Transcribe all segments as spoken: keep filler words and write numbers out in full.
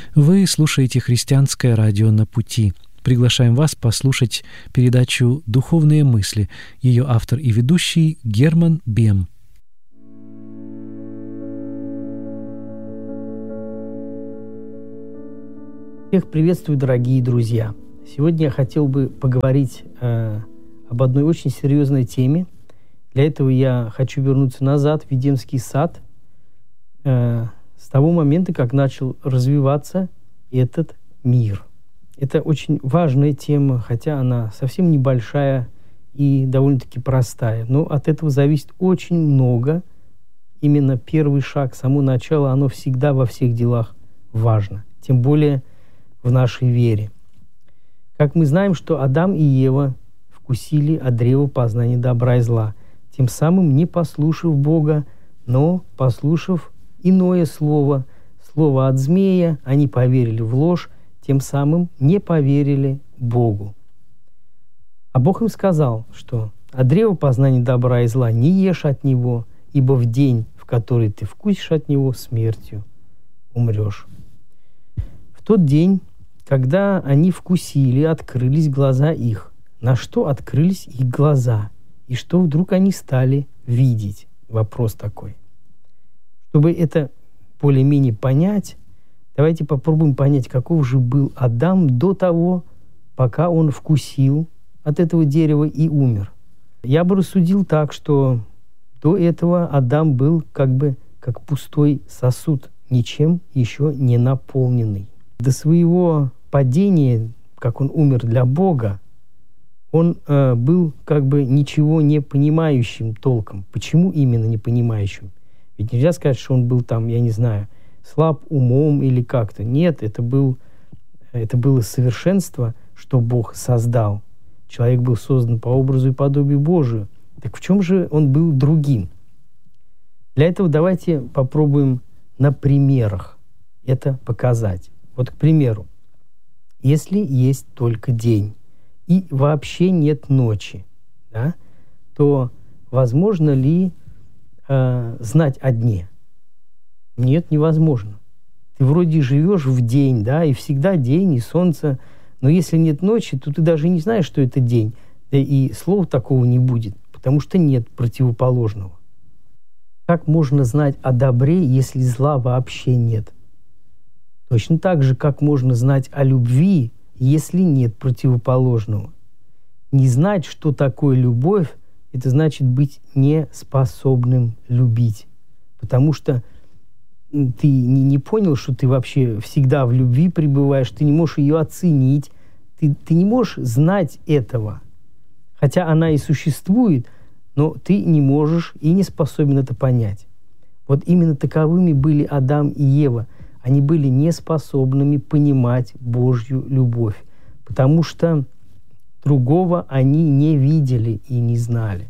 Вы слушаете «Христианское радио на пути». Приглашаем вас послушать передачу «Духовные мысли». Ее автор и ведущий Герман Бем. Всех приветствую, дорогие друзья! Сегодня я хотел бы поговорить э, об одной очень серьезной теме. Для этого я хочу вернуться назад в Эдемский сад, э, с того момента, как начал развиваться этот мир. Это очень важная тема, хотя она совсем небольшая и довольно-таки простая. Но от этого зависит очень много. Именно первый шаг, само начало, оно всегда во всех делах важно. Тем более в нашей вере. Как мы знаем, что Адам и Ева вкусили от древа познания добра и зла, тем самым не послушав Бога, но послушав иное слово, слово от змея, они поверили в ложь, тем самым не поверили Богу. А Бог им сказал, что от древа познания добра и зла не ешь от него, ибо в день, в который ты вкусишь от него, смертью умрешь. В тот день, когда они вкусили, открылись глаза их. На что открылись их глаза? И что вдруг они стали видеть? Вопрос такой. Чтобы это более-менее понять, давайте попробуем понять, каков же был Адам до того, пока он вкусил от этого дерева и умер. Я бы рассудил так, что до этого Адам был как бы как пустой сосуд, ничем еще не наполненный. До своего падения, как он умер для Бога, он э, был как бы ничего не понимающим толком. Почему именно не понимающим? Ведь нельзя сказать, что он был там, я не знаю, слаб умом или как-то. Нет, это, был, это было совершенство, что Бог создал. Человек был создан по образу и подобию Божию. Так в чем же он был другим? Для этого давайте попробуем на примерах это показать. Вот, к примеру, если есть только день и вообще нет ночи, да, то возможно ли э, знать о дне? Нет, невозможно. Ты вроде живешь в день, да, и всегда день, и солнце, но если нет ночи, то ты даже не знаешь, что это день, да и слова такого не будет, потому что нет противоположного. Как можно знать о добре, если зла вообще нет? Точно так же, как можно знать о любви, если нет противоположного. Не знать, что такое любовь, это значит быть неспособным любить. Потому что ты не, не понял, что ты вообще всегда в любви пребываешь, ты не можешь ее оценить, ты, ты не можешь знать этого. Хотя она и существует, но ты не можешь и не способен это понять. Вот именно таковыми были Адам и Ева. Они были неспособными понимать Божью любовь, потому что другого они не видели и не знали.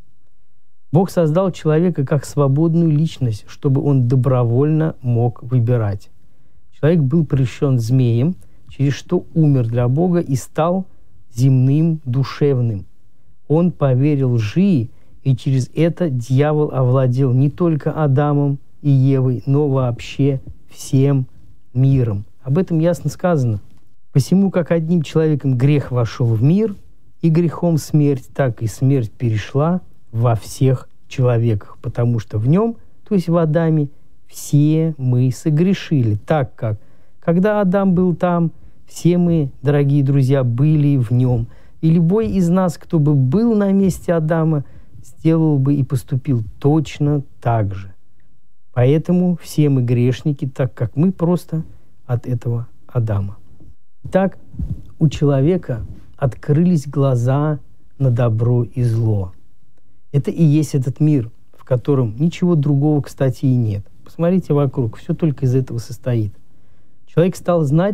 Бог создал человека как свободную личность, чтобы он добровольно мог выбирать. Человек был прельщен змеем, через что умер для Бога и стал земным, душевным. Он поверил лжи, и через это дьявол овладел не только Адамом и Евой, но вообще всем миром. Об этом ясно сказано. Посему, как одним человеком грех вошел в мир, и грехом смерть, так и смерть перешла во всех человеках, потому что в нем, то есть в Адаме, все мы согрешили, так как, когда Адам был там, все мы, дорогие друзья, были в нем. И любой из нас, кто бы был на месте Адама, сделал бы и поступил точно так же. Поэтому все мы грешники, так как мы просто от этого Адама. Итак, у человека открылись глаза на добро и зло. Это и есть этот мир, в котором ничего другого, кстати, и нет. Посмотрите вокруг, все только из этого состоит. Человек стал знать,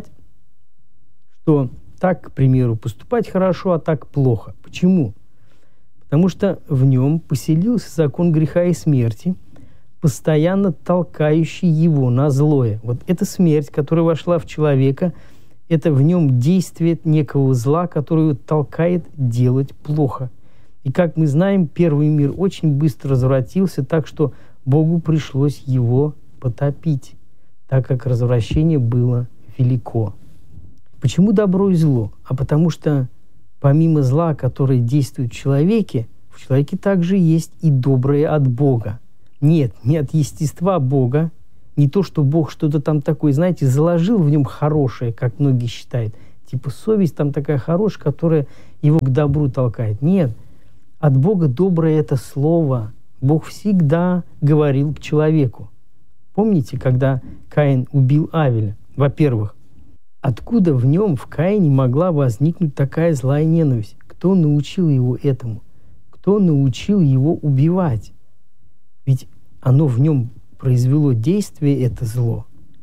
что так, к примеру, поступать хорошо, а так плохо. Почему? Потому что в нем поселился закон греха и смерти, постоянно толкающий его на злое. Вот эта смерть, которая вошла в человека, это в нем действие некого зла, которое толкает делать плохо. И, как мы знаем, первый мир очень быстро развратился, так что Богу пришлось его потопить, так как развращение было велико. Почему добро и зло? А потому что помимо зла, которое действует в человеке, в человеке также есть и доброе от Бога. Нет, не от естества Бога, не то, что Бог что-то там такое, знаете, заложил в нем хорошее, как многие считают. Типа совесть там такая хорошая, которая его к добру толкает. Нет, от Бога доброе – это слово. Бог всегда говорил к человеку. Помните, когда Каин убил Авеля? Во-первых, откуда в нем, в Каине, могла возникнуть такая злая ненависть? Кто научил его этому? Кто научил его убивать? Ведь оно в нем произвело действие, это зло.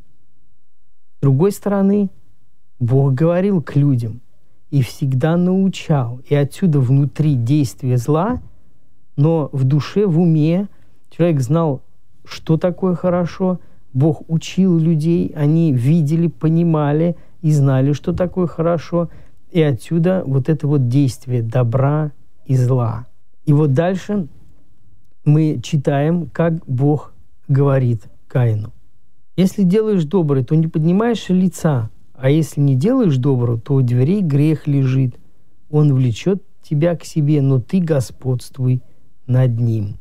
С другой стороны, Бог говорил к людям и всегда научал. И отсюда внутри действия зла, но в душе, в уме человек знал, что такое хорошо. Бог учил людей, они видели, понимали и знали, что такое хорошо. И отсюда вот это вот действие добра и зла. И вот дальше мы читаем, как Бог говорит Каину. Если делаешь доброе, то не поднимаешь лица, а если не делаешь доброго, то у дверей грех лежит. Он влечет тебя к себе, но ты господствуй над ним.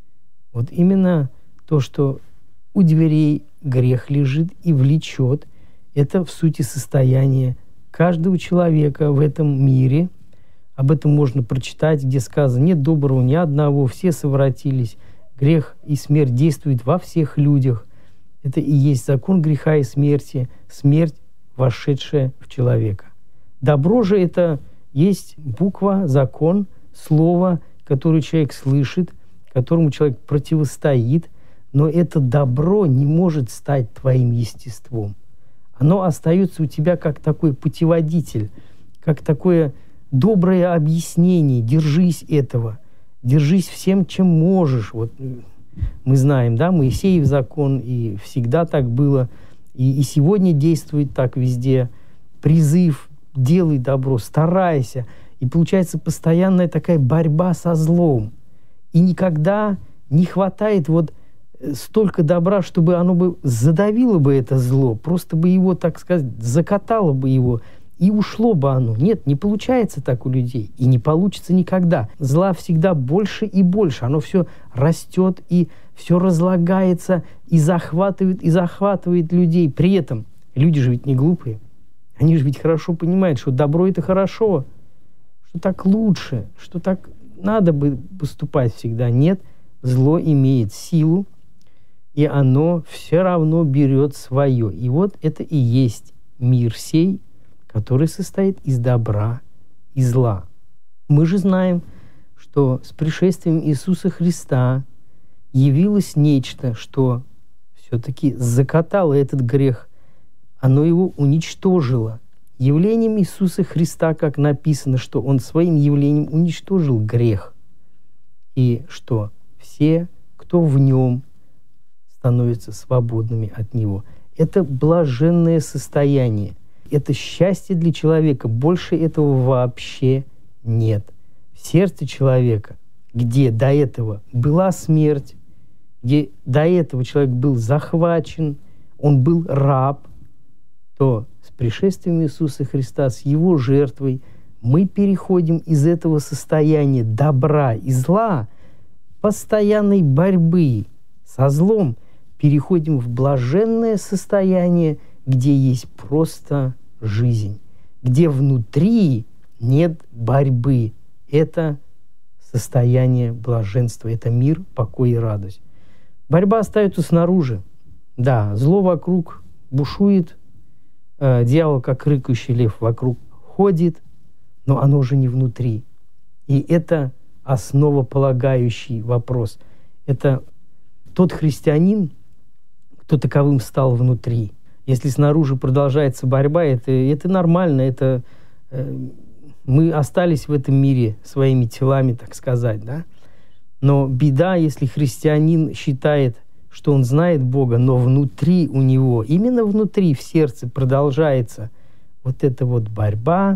Вот именно то, что у дверей грех лежит и влечет, это в сути состояние каждого человека в этом мире. Об этом можно прочитать, где сказано: нет доброго ни одного, все совратились. Грех и смерть действуют во всех людях. Это и есть закон греха и смерти, смерть, вошедшая в человека. Добро же это есть буква, закон, слово, которое человек слышит, которому человек противостоит, но это добро не может стать твоим естеством. Оно остается у тебя как такой путеводитель, как такое доброе объяснение. Держись этого, держись всем, чем можешь. Вот мы знаем, да, Моисеев закон, и всегда так было, и, и сегодня действует так везде. Призыв: делай добро, старайся. И получается постоянная такая борьба со злом. И никогда не хватает вот столько добра, чтобы оно бы задавило бы это зло, просто бы его, так сказать, закатало бы его, и ушло бы оно. Нет, не получается так у людей, и не получится никогда. Зла всегда больше и больше, оно все растет, и все разлагается, и захватывает, и захватывает людей. При этом люди же ведь не глупые, они же ведь хорошо понимают, что добро – это хорошо, что так лучше, что так надо бы поступать всегда. Нет, зло имеет силу, и оно все равно берет свое. И вот это и есть мир сей, который состоит из добра и зла. Мы же знаем, что с пришествием Иисуса Христа явилось нечто, что все-таки закатало этот грех, оно его уничтожило. Явлением Иисуса Христа, как написано, что Он своим явлением уничтожил грех, и что все, кто в Нем, становятся свободными от него. Это блаженное состояние. Это счастье для человека. Больше этого вообще нет. В сердце человека, где до этого была смерть, где до этого человек был захвачен, он был раб, то с пришествием Иисуса Христа, с Его жертвой, мы переходим из этого состояния добра и зла, постоянной борьбы со злом, переходим в блаженное состояние, где есть просто жизнь, где внутри нет борьбы. Это состояние блаженства, это мир, покой и радость. Борьба остается снаружи. Да, зло вокруг бушует, э, дьявол, как рыкающий лев, вокруг ходит, но оно уже не внутри. И это основополагающий вопрос. Это тот христианин, кто таковым стал внутри. Если снаружи продолжается борьба, это, это нормально, это, э, мы остались в этом мире своими телами, так сказать, да? Но беда, если христианин считает, что он знает Бога, но внутри у него, именно внутри, в сердце продолжается вот эта вот борьба,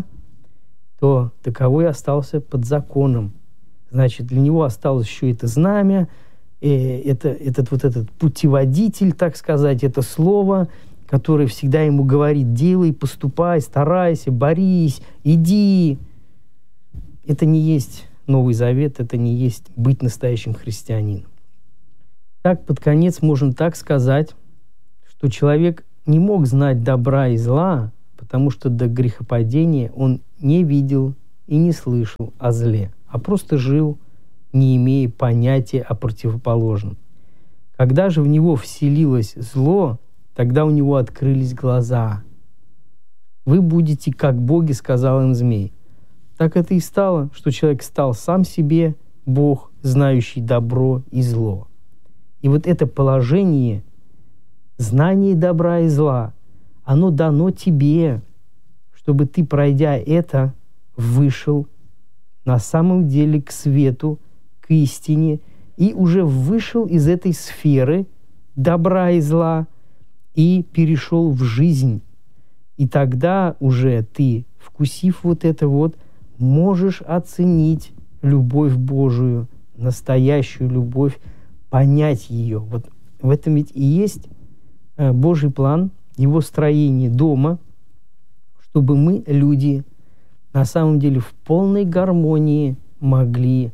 то таковой остался под законом. Значит, для него осталось еще это знамя, э, это, этот вот этот путеводитель, так сказать, это слово, который всегда ему говорит: делай, поступай, старайся, борись, иди. Это не есть Новый Завет, это не есть быть настоящим христианином. Так, под конец можем так сказать, что человек не мог знать добра и зла, потому что до грехопадения он не видел и не слышал о зле, а просто жил, не имея понятия о противоположном. Когда же в него вселилось зло, тогда у него открылись глаза. «Вы будете как боги», — сказал им змей. Так это и стало, что человек стал сам себе Бог, знающий добро и зло. И вот это положение, знание добра и зла, оно дано тебе, чтобы ты, пройдя это, вышел на самом деле к свету, к истине, и уже вышел из этой сферы добра и зла и перешел в жизнь. И тогда уже ты, вкусив вот это вот, можешь оценить любовь Божию, настоящую любовь, понять ее. Вот в этом ведь и есть Божий план, его строение дома, чтобы мы, люди, на самом деле в полной гармонии могли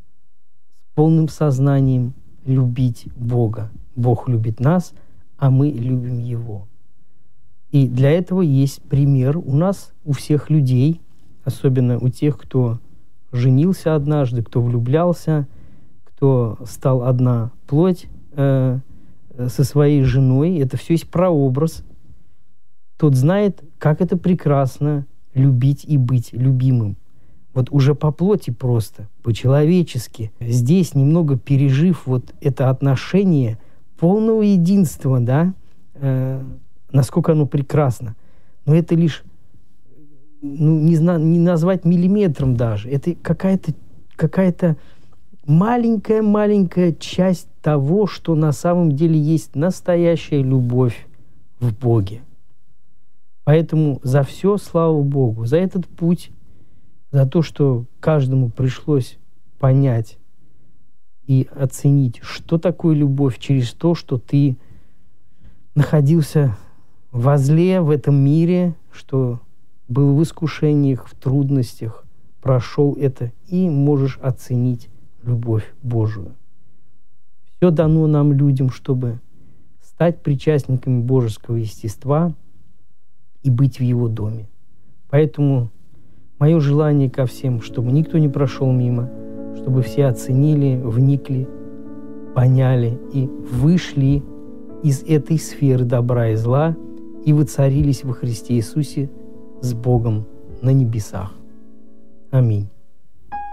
с полным сознанием любить Бога. Бог любит нас, а мы любим Его. И для этого есть пример у нас, у всех людей, особенно у тех, кто женился однажды, кто влюблялся, кто стал одна плоть э, со своей женой. Это все есть прообраз. Тот знает, как это прекрасно любить и быть любимым. Вот уже по плоти просто, по-человечески. Здесь, немного пережив вот это отношение полного единства, да, э, насколько оно прекрасно. Но это лишь, ну, не, зна, не назвать миллиметром даже. Это какая-то какая-то маленькая-маленькая часть того, что на самом деле есть настоящая любовь в Боге. Поэтому за все слава Богу, за этот путь, за то, что каждому пришлось понять и оценить, что такое любовь через то, что ты находился во зле в этом мире, что был в искушениях, в трудностях, прошел это и можешь оценить любовь Божию. Все дано нам, людям, чтобы стать причастниками божеского естества и быть в Его доме. Поэтому мое желание ко всем, чтобы никто не прошел мимо, чтобы все оценили, вникли, поняли и вышли из этой сферы добра и зла и воцарились во Христе Иисусе с Богом на небесах. Аминь.